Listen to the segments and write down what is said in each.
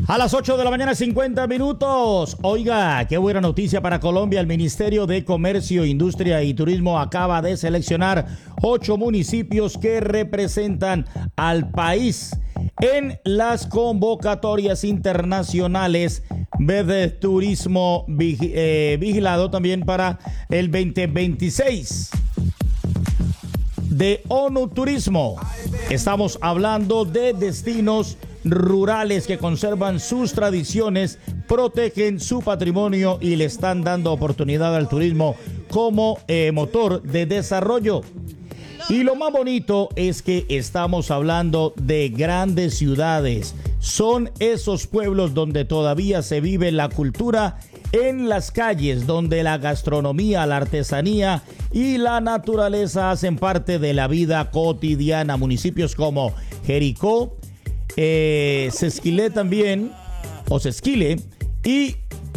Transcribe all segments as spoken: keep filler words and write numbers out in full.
A las ocho de la mañana, cincuenta minutos. Oiga, qué buena noticia para Colombia. El Ministerio de Comercio, Industria y Turismo acaba de seleccionar ocho municipios que representan al país en las convocatorias internacionales de turismo vig- eh, vigilado también para el veinte veintiséis de ONU Turismo. Estamos hablando de destinos rurales que conservan sus tradiciones, protegen su patrimonio y le están dando oportunidad al turismo como eh, motor de desarrollo. Y lo más bonito es que estamos hablando de grandes ciudades. Son esos pueblos donde todavía se vive la cultura en las calles, donde la gastronomía, la artesanía y la naturaleza hacen parte de la vida cotidiana. Municipios como Jericó, eh, Sesquilé también, o Sesquile, y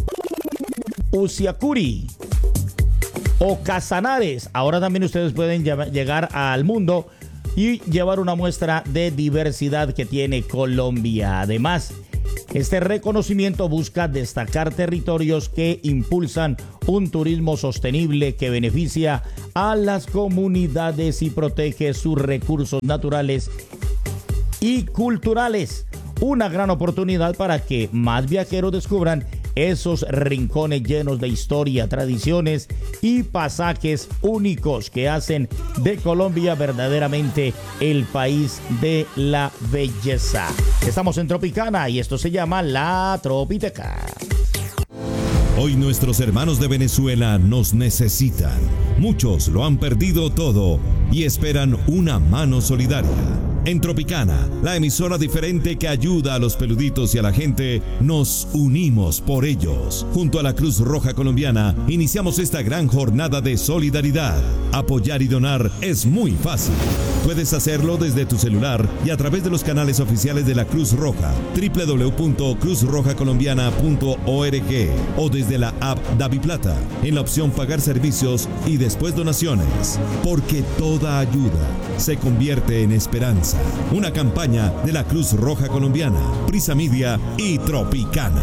Usiacuri o Casanares. Ahora también ustedes pueden llegar al mundo y llevar una muestra de diversidad que tiene Colombia. Además, este reconocimiento busca destacar territorios que impulsan un turismo sostenible que beneficia a las comunidades y protege sus recursos naturales y culturales. Una gran oportunidad para que más viajeros descubran esos rincones llenos de historia, tradiciones y pasajes únicos que hacen de Colombia verdaderamente el país de la belleza. Estamos en Tropicana y esto se llama La Tropiteca. Hoy nuestros hermanos de Venezuela nos necesitan. Muchos lo han perdido todo y esperan una mano solidaria. En Tropicana, la emisora diferente que ayuda a los peluditos y a la gente, nos unimos por ellos. Junto a la Cruz Roja Colombiana, iniciamos esta gran jornada de solidaridad. Apoyar y donar es muy fácil. Puedes hacerlo desde tu celular y a través de los canales oficiales de la Cruz Roja, doble u doble u doble u punto cruz roja colombiana punto org, o desde la app DaviPlata, en la opción Pagar servicios y después donaciones. Porque toda ayuda se convierte en esperanza. Una campaña de la Cruz Roja Colombiana, Prisa Media y Tropicana.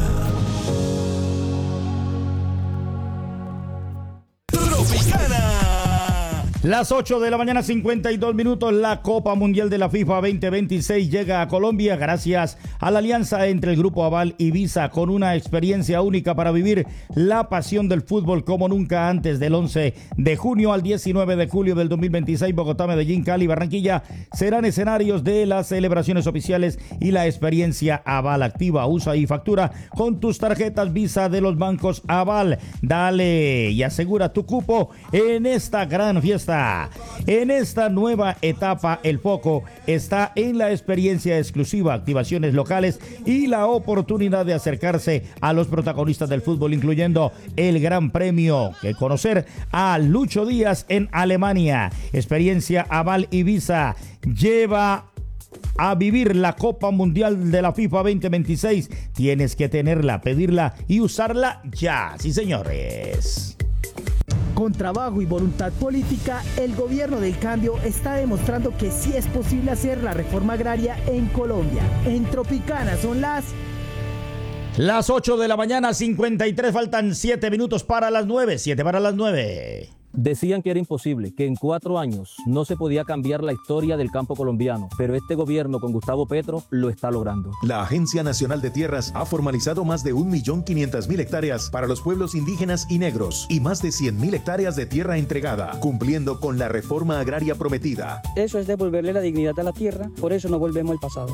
Las ocho de la mañana, cincuenta y dos minutos. La Copa Mundial de la FIFA veinte veintiséis llega a Colombia gracias a la alianza entre el Grupo Aval y Visa, con una experiencia única para vivir la pasión del fútbol como nunca antes. Del once de junio al diecinueve de julio del dos mil veintiséis, Bogotá, Medellín, Cali y Barranquilla serán escenarios de las celebraciones oficiales y la experiencia Aval activa. Usa y factura con tus tarjetas Visa de los bancos Aval. Dale y asegura tu cupo en esta gran fiesta. En esta nueva etapa, el foco está en la experiencia exclusiva, activaciones locales y la oportunidad de acercarse a los protagonistas del fútbol, incluyendo el Gran Premio, que conocer a Lucho Díaz en Alemania. Experiencia Aval y Visa lleva a vivir la Copa Mundial de la FIFA veinte veintiséis. Tienes que tenerla, pedirla y usarla ya. Sí, señores. Con trabajo y voluntad política, el gobierno del cambio está demostrando que sí es posible hacer la reforma agraria en Colombia. En Tropicana son las... Las ocho de la mañana, cincuenta y tres, faltan siete minutos para las nueve, siete para las nueve. Decían que era imposible, que en cuatro años no se podía cambiar la historia del campo colombiano, pero este gobierno con Gustavo Petro lo está logrando. La Agencia Nacional de Tierras ha formalizado más de un millón quinientas mil hectáreas para los pueblos indígenas y negros y más de cien mil hectáreas de tierra entregada, cumpliendo con la reforma agraria prometida. Eso es devolverle la dignidad a la tierra, por eso no volvemos al pasado.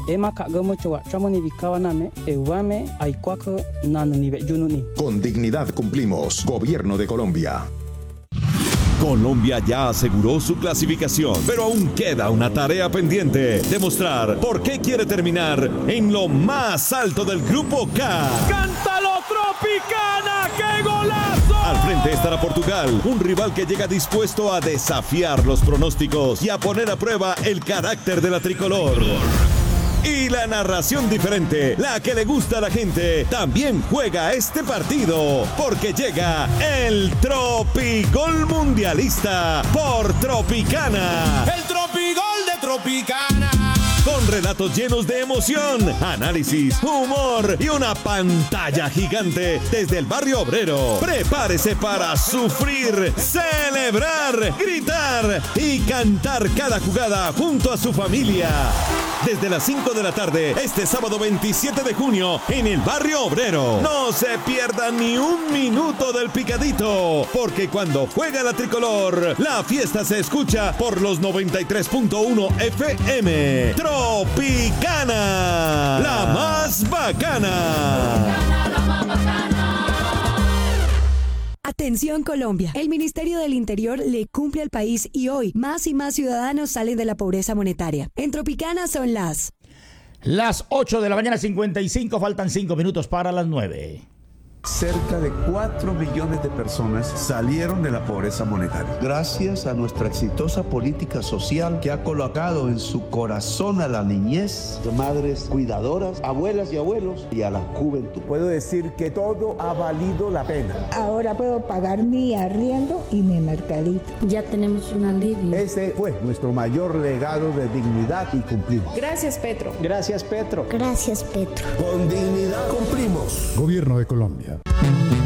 Con dignidad cumplimos. Gobierno de Colombia. Colombia ya aseguró su clasificación, pero aún queda una tarea pendiente: demostrar por qué quiere terminar en lo más alto del Grupo K. ¡Cántalo, Tropicana! ¡Qué golazo! Al frente estará Portugal, un rival que llega dispuesto a desafiar los pronósticos y a poner a prueba el carácter de la tricolor. Y la narración diferente, la que le gusta a la gente, también juega este partido, porque llega el Tropigol Mundialista por Tropicana. El Tropigol de Tropicana. con relatos llenos de emoción, análisis, humor y una pantalla gigante desde el barrio obrero. Prepárese para sufrir, celebrar, gritar y cantar cada jugada junto a su familia. Desde las cinco de la tarde, este sábado veintisiete de junio, en el barrio obrero. No se pierda ni un minuto del picadito, porque cuando juega la tricolor, la fiesta se escucha por los noventa y tres punto uno F M. Tropicana, la más bacana. Atención Colombia, el Ministerio del Interior le cumple al país y hoy más y más ciudadanos salen de la pobreza monetaria. En Tropicana son las... Las ocho de la mañana cincuenta y cinco, faltan cinco minutos para las nueve. Cerca de cuatro millones de personas salieron de la pobreza monetaria. Gracias a nuestra exitosa política social que ha colocado en su corazón a la niñez, madres cuidadoras, abuelas y abuelos y a la juventud. Puedo decir que todo ha valido la pena. Ahora puedo pagar mi arriendo y mi mercadito. Ya tenemos un alivio. Ese fue nuestro mayor legado de dignidad y cumplimos. Gracias, Petro. Gracias, Petro. Gracias, Petro. Con dignidad cumplimos. Gobierno de Colombia.